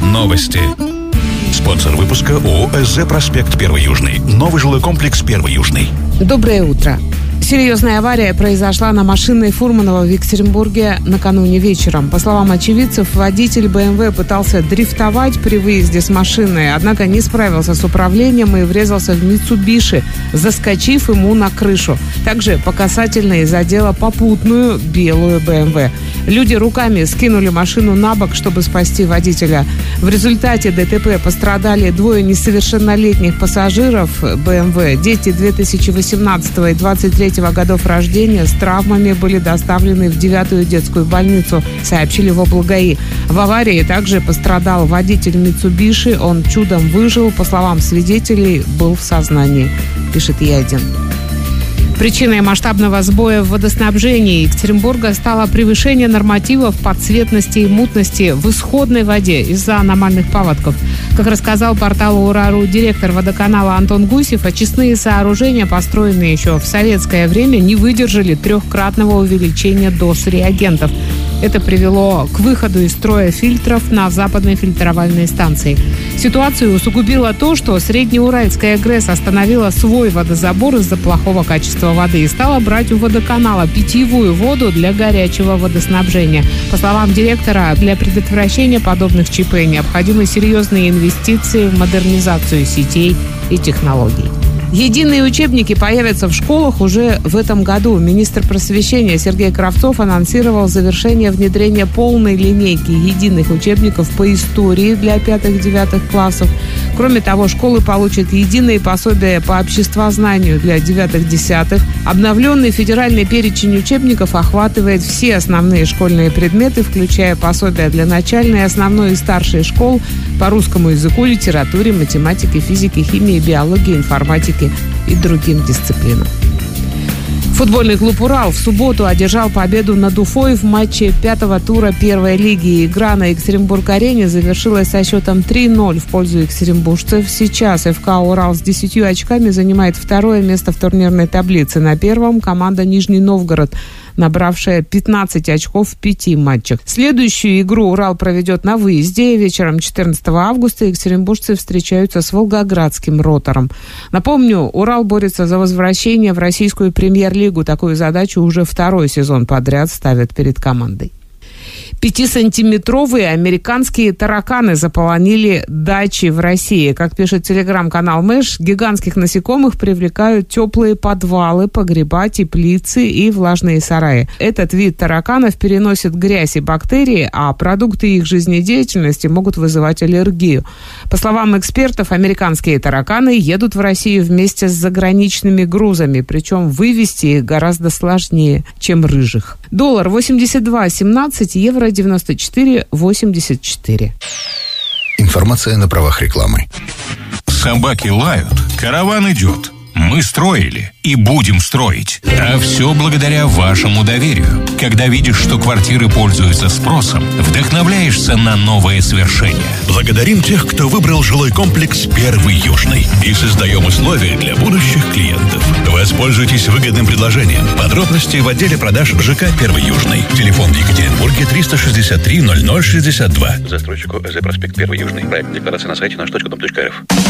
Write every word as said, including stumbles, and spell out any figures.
Новости. Спонсор выпуска ООО «СЗ Проспект Первый Южный». Новый жилой комплекс Первый Южный. Доброе утро. Серьезная авария произошла на машинной Фурманова в Екатеринбурге накануне вечером. По словам очевидцев, водитель бэ эм вэ пытался дрифтовать при выезде с машины, однако не справился с управлением и врезался в Митсубиши, заскочив ему на крышу. Также по касательной задела попутную белую бэ эм вэ. Люди руками скинули машину на бок, чтобы спасти водителя. В результате дэ тэ пэ пострадали двое несовершеннолетних пассажиров бэ эм вэ. Дети две тысячи восемнадцатого и двадцать третьего годов рождения с травмами были доставлены в девятую детскую больницу, сообщили в облгаи. В аварии также пострадал водитель Митсубиши. Он чудом выжил. По словам свидетелей, был в сознании, пишет Е один. Причиной масштабного сбоя в водоснабжении Екатеринбурга стало превышение нормативов по цветности и мутности в исходной воде из-за аномальных паводков. Как рассказал порталу Ура.ру директор водоканала Антон Гусев, очистные сооружения, построенные еще в советское время, не выдержали трехкратного увеличения доз реагентов. Это привело к выходу из строя фильтров на западной фильтровальной станции. Ситуацию усугубило то, что Среднеуральская ГРЭС остановила свой водозабор из-за плохого качества воды и стала брать у водоканала питьевую воду для горячего водоснабжения. По словам директора, для предотвращения подобных ЧП необходимы серьезные инвестиции в модернизацию сетей и технологий. Единые учебники появятся в школах уже в этом году. Министр просвещения Сергей Кравцов анонсировал завершение внедрения полной линейки единых учебников по истории для пятых-девятых классов. Кроме того, школы получат единые пособия по обществознанию для девятых-десятых. Обновленный федеральный перечень учебников охватывает все основные школьные предметы, включая пособия для начальной, основной и старшей школ по русскому языку, литературе, математике, физике, химии, биологии, информатике и другим дисциплинам. Футбольный клуб «Урал» в субботу одержал победу над Уфой в матче пятого тура первой лиги. Игра на Екатеринбург-арене завершилась со счетом три ноль в пользу екатеринбуржцев. Сейчас эф ка «Урал» с десятью очками занимает второе место в турнирной таблице. На первом команда «Нижний Новгород», набравшая пятнадцать очков в пяти матчах. Следующую игру «Урал» проведет на выезде. Вечером четырнадцатого августа екатеринбуржцы встречаются с волгоградским «Ротором». Напомню, «Урал» борется за возвращение в российскую премьер-лигу. Такую задачу уже второй сезон подряд ставят перед командой. Пятисантиметровые американские тараканы заполонили дачи в России. Как пишет телеграм-канал Мэш, гигантских насекомых привлекают теплые подвалы, погреба, теплицы и влажные сараи. Этот вид тараканов переносит грязь и бактерии, а продукты их жизнедеятельности могут вызывать аллергию. По словам экспертов, американские тараканы едут в Россию вместе с заграничными грузами, причем вывести их гораздо сложнее, чем рыжих. Доллар восемьдесят два семнадцать, евро девяносто четыре восемьдесят четыре. Информация на правах рекламы. Собаки лают, караван идет. Мы строили и будем строить. А все благодаря вашему доверию. Когда видишь, что квартиры пользуются спросом, вдохновляешься на новые свершения. Благодарим тех, кто выбрал жилой комплекс «Первый Южный». И создаем условия для будущих клиентов. Воспользуйтесь выгодным предложением. Подробности в отделе продаж ЖК «Первый Южный». Телефон в Екатеринбурге триста шестьдесят три ноль ноль шестьдесят два. Застройщику ЭЗ Проспект Первый Южный. Проект декларации на сайте наш точка дом точка рф.